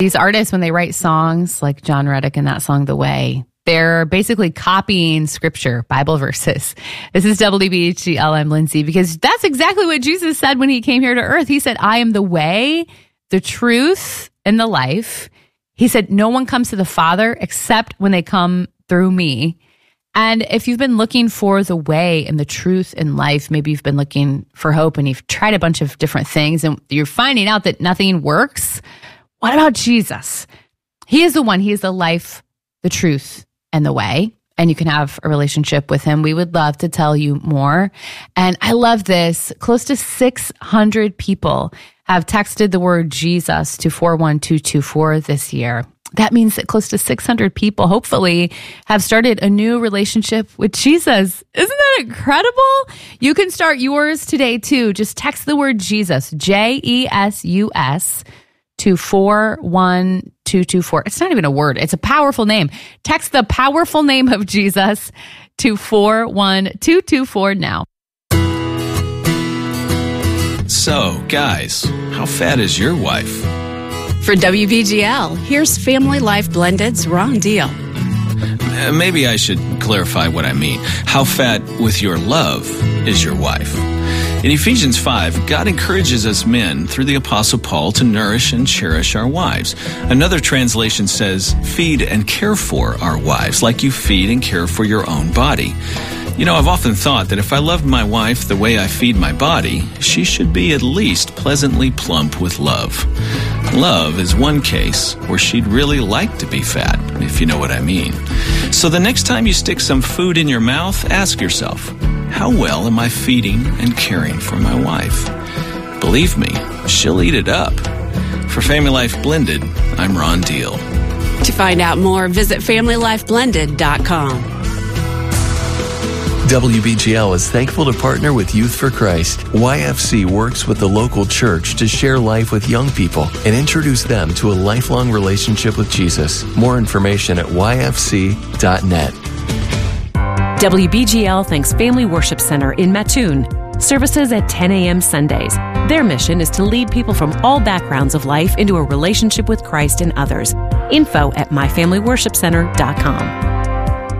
These artists, when they write songs like John Reddick in that song, The Way, they're basically copying scripture, Bible verses. This is WBGL, I'm Lindsay, because that's exactly what Jesus said when he came here to earth. He said, I am the way, the truth, and the life. He said, no one comes to the Father except when they come through me. And if you've been looking for the way and the truth in life, maybe you've been looking for hope and you've tried a bunch of different things and you're finding out that nothing works. What about Jesus? He is the one. He is the life, the truth, and the way. And you can have a relationship with him. We would love to tell you more. And I love this. Close to 600 people have texted the word Jesus to 41224 this year. That means that close to 600 people, hopefully, have started a new relationship with Jesus. Isn't that incredible? You can start yours today, too. Just text the word Jesus, JESUS, to 41224. It's not even a word. It's a powerful name. Text the powerful name of Jesus to 41224 now. So, guys, how fat is your wife? For WBGL, here's Family Life Blended's Ron Deal. Maybe I should clarify what I mean. How fat with your love is your wife? In Ephesians 5, God encourages us men through the Apostle Paul to nourish and cherish our wives. Another translation says, feed and care for our wives, like you feed and care for your own body. You know, I've often thought that if I loved my wife the way I feed my body, she should be at least pleasantly plump with love. Love is one case where she'd really like to be fat, if you know what I mean. So the next time you stick some food in your mouth, ask yourself, how well am I feeding and caring for my wife? Believe me, she'll eat it up. For Family Life Blended, I'm Ron Deal. To find out more, visit FamilyLifeBlended.com. WBGL is thankful to partner with Youth for Christ. YFC works with the local church to share life with young people and introduce them to a lifelong relationship with Jesus. More information at yfc.net. WBGL thanks Family Worship Center in Mattoon. Services at 10 a.m. Sundays. Their mission is to lead people from all backgrounds of life into a relationship with Christ and others. Info at myfamilyworshipcenter.com.